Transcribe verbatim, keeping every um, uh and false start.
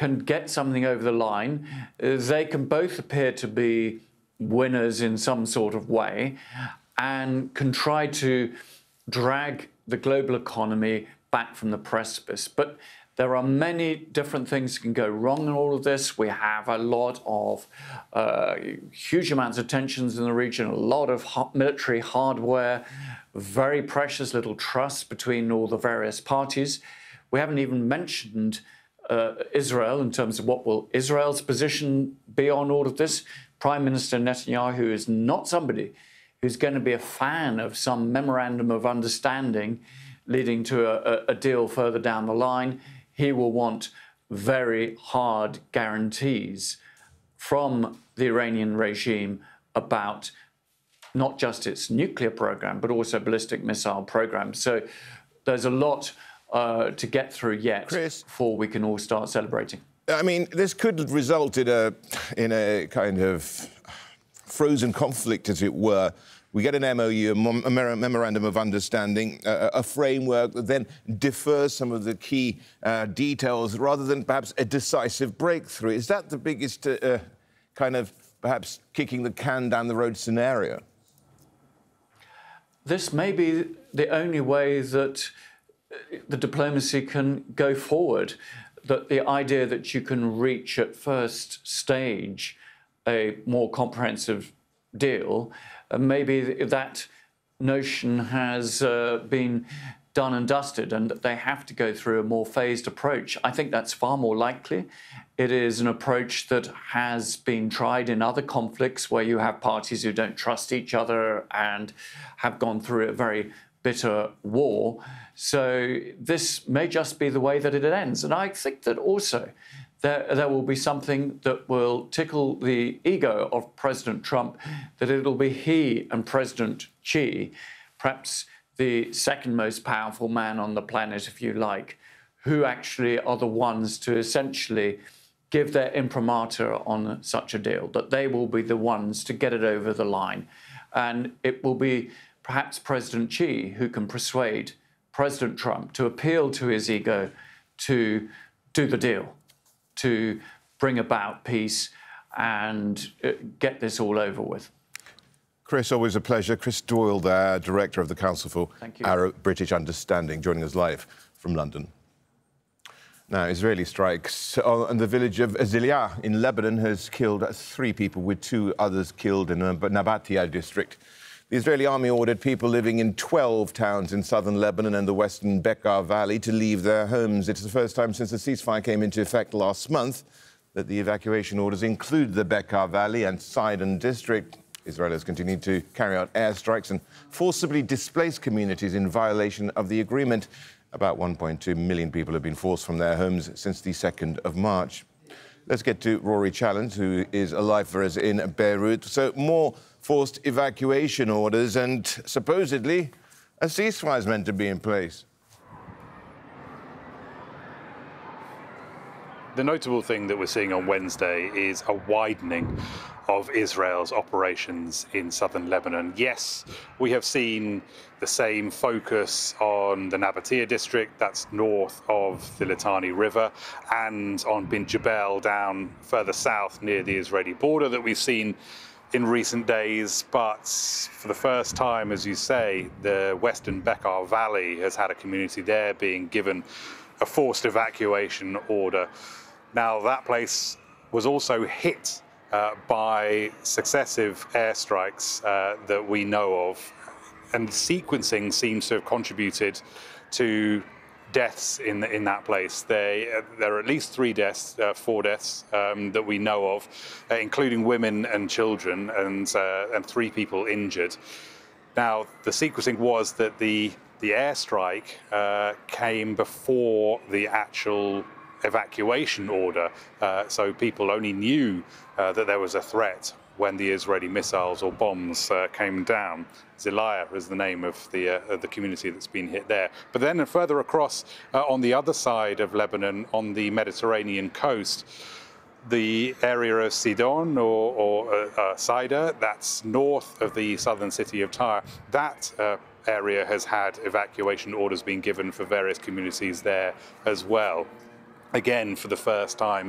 can get something over the line. Uh, they can both appear to be winners in some sort of way and can try to drag the global economy back from the precipice. But there are many different things that can go wrong in all of this. We have a lot of uh, huge amounts of tensions in the region, a lot of military hardware, very precious little trust between all the various parties. We haven't even mentioned uh, Israel in terms of what will Israel's position be on all of this. Prime Minister Netanyahu is not somebody who's going to be a fan of some memorandum of understanding leading to a, a deal further down the line. He will want very hard guarantees from the Iranian regime about not just its nuclear program, but also ballistic missile program. So there's a lot uh, to get through yet, Chris, before we can all start celebrating. I mean, this could result in a, in a kind of frozen conflict, as it were. We get an M O U, a Memorandum of Understanding, uh, a framework that then defers some of the key uh, details rather than perhaps a decisive breakthrough. Is that the biggest uh, kind of perhaps kicking the can down the road scenario? This may be the only way that the diplomacy can go forward, that the idea that you can reach at first stage a more comprehensive deal, uh, maybe that notion has uh, been done and dusted and that they have to go through a more phased approach. I think that's far more likely. It is an approach that has been tried in other conflicts where you have parties who don't trust each other and have gone through a very bitter war. So this may just be the way that it ends. And I think that also there, there will be something that will tickle the ego of President Trump, that it'll be he and President Xi, perhaps the second most powerful man on the planet, if you like, who actually are the ones to essentially give their imprimatur on such a deal, that they will be the ones to get it over the line. And it will be perhaps President Xi who can persuade President Trump to appeal to his ego to do the deal, to bring about peace and get this all over with. Chris, always a pleasure. Chris Doyle there, Director of the Council for Arab-British Understanding, joining us live from London. Now, Israeli strikes on the village of Azilea in Lebanon has killed three people, with two others killed in the Nabatia district. The Israeli army ordered people living in twelve towns in southern Lebanon and the western Bekaa Valley to leave their homes. It's the first time since the ceasefire came into effect last month that the evacuation orders include the Bekaa Valley and Sidon district. Israel has continued to carry out airstrikes and forcibly displace communities in violation of the agreement. About one point two million people have been forced from their homes since the second of March. Let's get to Rory Challand, who is alive for us in Beirut. So more forced evacuation orders and supposedly a ceasefire is meant to be in place. The notable thing that we're seeing on Wednesday is a widening of Israel's operations in southern Lebanon. Yes, we have seen the same focus on the Nabatia district, that's north of the Litani River, and on Bin Jebel down further south near the Israeli border that we've seen in recent days. But for the first time, as you say, the western Bekaa Valley has had a community there being given a forced evacuation order. Now, that place was also hit uh, by successive airstrikes uh, that we know of, and the sequencing seems to have contributed to deaths in in that place. They, uh, there are at least three deaths, uh, four deaths um, that we know of, uh, including women and children, and uh, and three people injured. Now, the sequencing was that the the airstrike uh, came before the actual evacuation order, uh, so people only knew uh, that there was a threat when the Israeli missiles or bombs uh, came down. Zelaya is the name of the uh, of the community that's been hit there. But then further across uh, on the other side of Lebanon, on the Mediterranean coast, the area of Sidon or, or uh, uh, Saida, that's north of the southern city of Tyre, that uh, area has had evacuation orders being given for various communities there as well. Again, for the first time